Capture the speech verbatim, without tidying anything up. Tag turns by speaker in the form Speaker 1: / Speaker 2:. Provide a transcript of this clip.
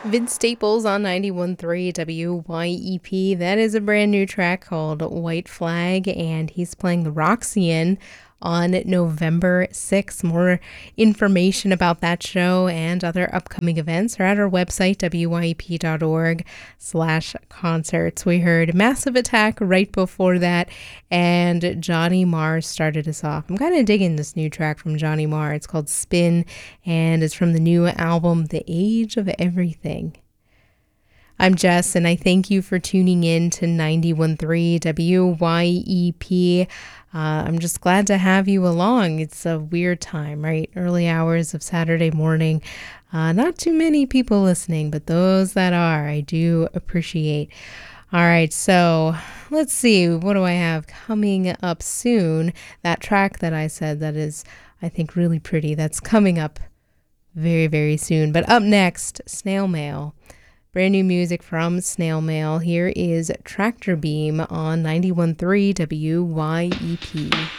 Speaker 1: Vince Staples on ninety-one point three W Y E P. That is a brand new track called White Flag, and he's playing the Roxy on November sixth. More information about that show and other upcoming events are at our website, W Y E P dot org slash concerts. We heard Massive Attack right before that, and Johnny Marr started us off. I'm kind of digging this new track from Johnny Marr. It's called Spin, and it's from the new album, The Age of Everything. I'm Jess, and I thank you for tuning in to ninety-one point three W Y E P. Uh, I'm just glad to have you along. It's a weird time, right? Early hours of Saturday morning. Uh, not too many people listening, but those that are, I do appreciate. All right, so let's see. What do I have coming up soon? That track that I said that is, I think, really pretty. That's coming up very, very soon. But up next, Snail Mail. Brand new music from Snail Mail. Here is Tractor Beam on ninety-one point three W Y E P.